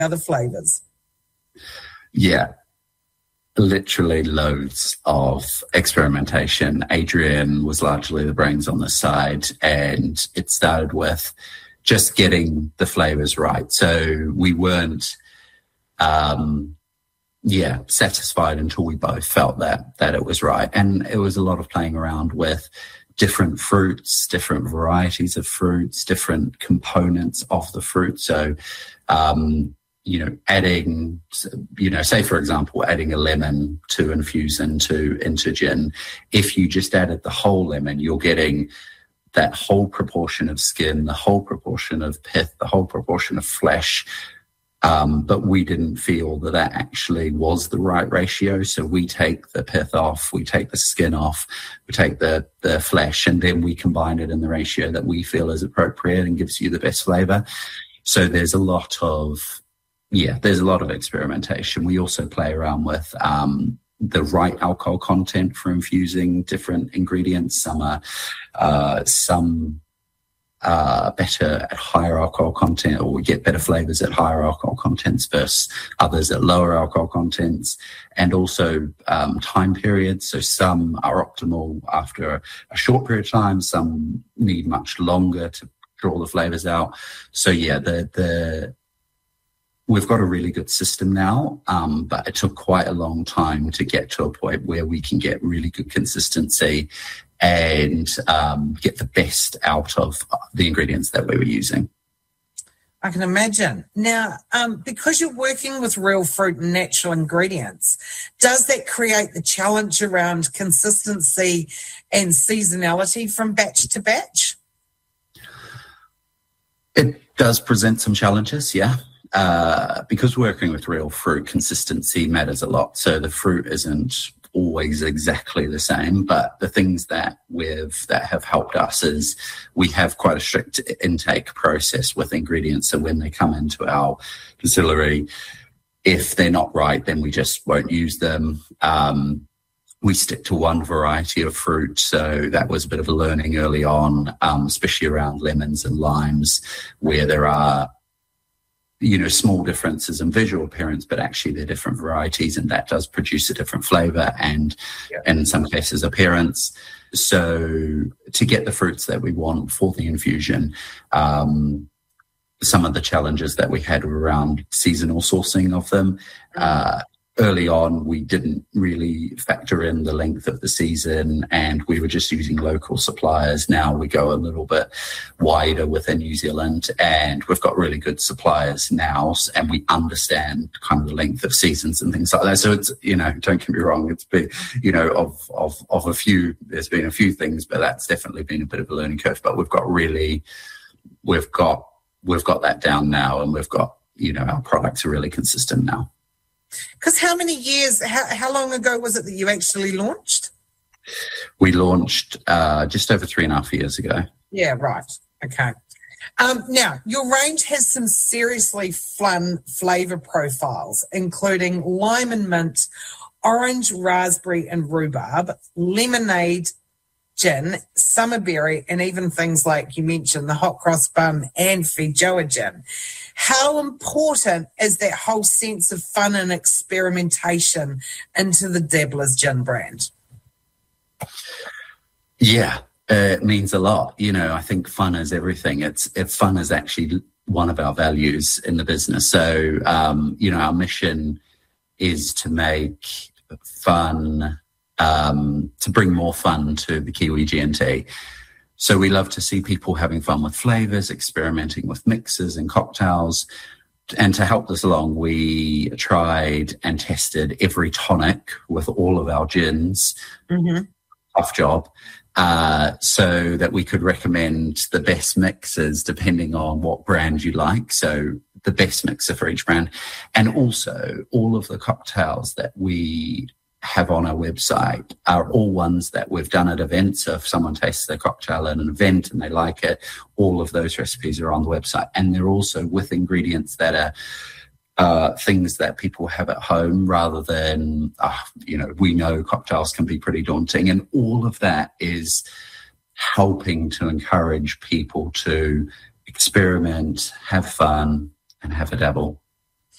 other flavours? Yeah, literally loads of experimentation. Adrian was largely the brains on this side, and it started with just getting the flavours right. So we weren't satisfied until we both felt that it was right. And it was a lot of playing around with different fruits, different varieties of fruits, different components of the fruit. So, adding, say, for example, adding a lemon to infuse into gin. If you just added the whole lemon, you're getting that whole proportion of skin, the whole proportion of pith, the whole proportion of flesh. But we didn't feel that actually was the right ratio. So we take the pith off, we take the skin off, we take the flesh, and then we combine it in the ratio that we feel is appropriate and gives you the best flavor. So there's a lot of experimentation. We also play around with the right alcohol content for infusing different ingredients. Some are better at higher alcohol content, or we get better flavors at higher alcohol contents versus others at lower alcohol contents, and also time periods. So some are optimal after a short period of time, some need much longer to draw the flavors out. So yeah, we've got a really good system now, but it took quite a long time to get to a point where we can get really good consistency and get the best out of the ingredients that we were using. I can imagine. Now, because you're working with real fruit and natural ingredients, does that create the challenge around consistency and seasonality from batch to batch? It does present some challenges, yeah. Because working with real fruit, consistency matters a lot. So the fruit isn't always exactly the same, but the things that have helped us is we have quite a strict intake process with ingredients. So when they come into our distillery, if they're not right, then we just won't use them. We stick to one variety of fruit. So that was a bit of a learning early on, especially around lemons and limes, where there are small differences in visual appearance, but actually they're different varieties, and that does produce a different flavor and in some cases appearance. So to get the fruits that we want for the infusion, some of the challenges that we had were around seasonal sourcing of them. Early on, we didn't really factor in the length of the season, and we were just using local suppliers. Now we go a little bit wider within New Zealand, and we've got really good suppliers now, and we understand kind of the length of seasons and things like that. So it's, don't get me wrong, it's been, of a few, there's been a few things, but that's definitely been a bit of a learning curve. But we've got that down now, and we've got, our products are really consistent now. Because how many years, how long ago was it that you actually launched? We launched just over 3.5 years ago. Yeah, right. Okay. Now, your range has some seriously fun flavour profiles, including lime and mint, orange, raspberry and rhubarb, lemonade, gin, summerberry, and even things like you mentioned, the hot cross bun and feijoa gin. How important is that whole sense of fun and experimentation into the Dabblers Gin brand? Yeah, it means a lot. I think fun is everything. Fun is actually one of our values in the business. So, our mission is to make fun, to bring more fun to the Kiwi G&T. So we love to see people having fun with flavors, experimenting with mixes and cocktails. And to help this along, we tried and tested every tonic with all of our gins. Mm-hmm. Tough job. So that we could recommend the best mixes depending on what brand you like. So the best mixer for each brand. And also all of the cocktails that we have on our website are all ones that we've done at events. So if someone tastes their cocktail at an event and they like it, all of those recipes are on the website. And they're also with ingredients that are things that people have at home rather than, we know cocktails can be pretty daunting. And all of that is helping to encourage people to experiment, have fun, and have a dabble.